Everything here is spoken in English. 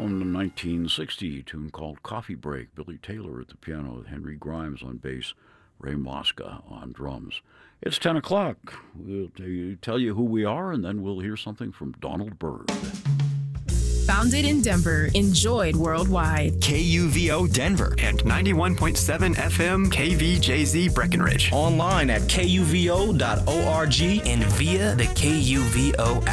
from the 1960 tune called Coffee Break. Billy Taylor at the piano with Henry Grimes on bass, Ray Mosca on drums. It's 10 o'clock. We'll tell you who we are, and then we'll hear something from Donald Byrd. Founded in Denver, enjoyed worldwide. KUVO Denver and 91.7 FM KVJZ Breckenridge. Online at kuvo.org and via the KUVO app.